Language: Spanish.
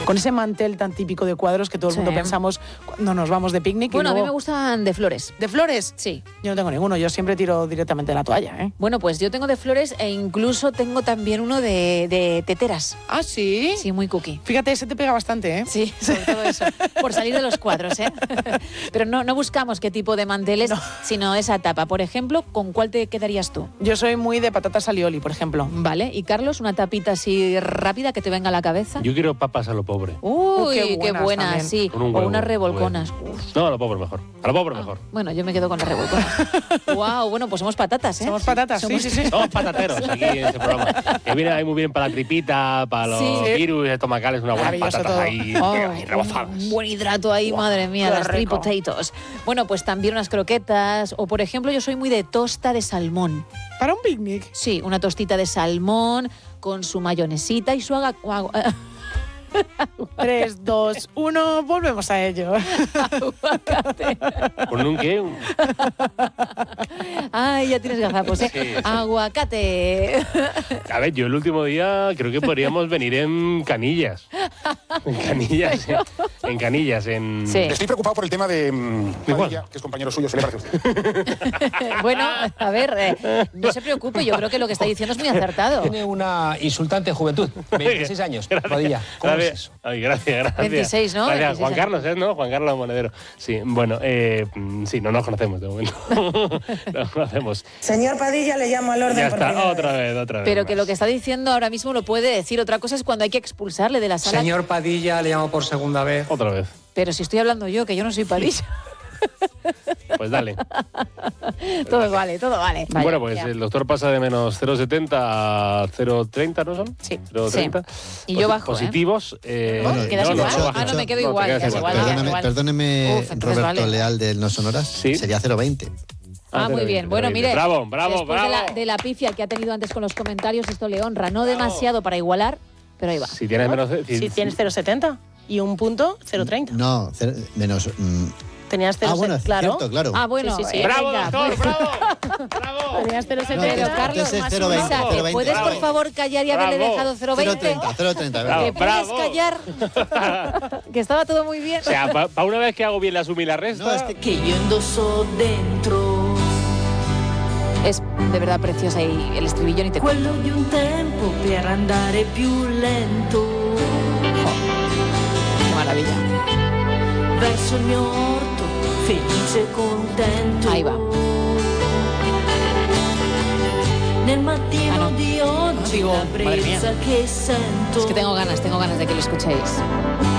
con ese mantel tan típico de cuadros que todo el mundo pensamos cuando nos vamos de picnic. Bueno, y luego... a mí me gustan de flores. ¿De flores? Sí. Yo no tengo ninguno, yo siempre tiro directamente la toalla, ¿eh? Bueno, pues yo tengo de flores e incluso tengo también uno de teteras. ¿Ah, sí? Sí, muy cookie. Fíjate, ese te pega bastante, ¿eh? Sí, sobre todo eso. Por salir de los cuadros, ¿eh? Pero no buscamos qué tipo de manteles, sino esa tapa. Por ejemplo, ¿con cuál te quedarías tú? Yo soy muy de patatas alioli, por ejemplo. Vale. ¿Y Carlos, una tapita así rápida que te venga a la cabeza? Yo quiero papas a lo pobre. Uy, qué buenas, sí. Con un huevo, o unas revolconas. No, a lo pobre mejor. A lo pobre mejor. Bueno, yo me quedo con las revolconas. Wow, bueno, pues somos patatas, ¿eh? Somos patatas, sí. Somos patateros aquí en este programa. Que viene ahí muy bien para la tripita, para los virus estomacales, una buena patatas ahí rebozadas. Un buen hidrato ahí, madre mía, las three potatoes. Bueno, pues también unas croquetas. O, por ejemplo, yo soy muy de tosta de salmón. ¿Para un picnic? Sí, una tostita de salmón con su mayonesita y su 3, 2, 1, volvemos a ello. Aguacate. ¿Con un qué? Ay, ya tienes gazapos, ¿eh? Sí. Aguacate. A ver, yo el último día creo que podríamos venir en canillas. En canillas. Sí. Estoy preocupado por el tema de Padilla, que es compañero suyo, ¿se le parece a usted? Bueno, a ver, no se preocupe, yo creo que lo que está diciendo es muy acertado. Tiene una insultante juventud, 26 años, Padilla. ¿Cómo es eso? Ay, gracias. 26, ¿no? Gracias. 26 Juan Carlos, ¿no? Juan Carlos Monedero. Sí, bueno, sí, no nos conocemos de momento. No nos conocemos. Señor Padilla, le llamo al orden. Ya por está, primera otra vez. vez. Pero que lo que está diciendo ahora mismo lo puede decir. Otra cosa es cuando hay que expulsarle de la sala. Señor Padilla, le llamo por segunda vez. Otra vez. Pero si estoy hablando yo, que yo no soy Padilla. Pues dale. Todo vale. Vaya, Bueno, pues ya. el doctor pasa de menos 0,70 a 0,30, ¿no son? Sí. 0,30. Sí. Y yo bajo, Positivos. Bueno, ¿quedas igual? No, me quedo igual. te quedas igual. Perdóneme, Uf, entonces Roberto vale. Leal del No Sonoras. Sí. Sería 0,20. Muy bien. Bueno, mire. Bravo. Después de la pifia que ha tenido antes con los comentarios, esto le honra. No demasiado para igualar, pero ahí va. Si tienes menos... Si tienes 0,70 y un punto, 0,30. No, menos... Tenías 0,70, bueno, claro. cierto, claro. Ah, bueno. Sí. ¡Bravo, venga. doctor! ¡Bravo! Tenías 0,70. Pero, Carlos, entonces más 0,20, prisa. 0,20. ¿Puedes, por Bravo. favor, callar y haberle Bravo. dejado 0,20? 0,30. ¿Te puedes Bravo. callar? Que estaba todo muy bien. O sea, para una vez que hago bien la suma y la resta... No, es que- che io indosso dentro Es de verdad preciosa y el estribillo ni te cuento. quello di un tempo per andare più lento Qué maravilla. verso il mio orto felice e contento. Ahí va. Nel mattino di oggi Digo, la madre mía. brezza che sento Es que tengo ganas de que lo escuchéis.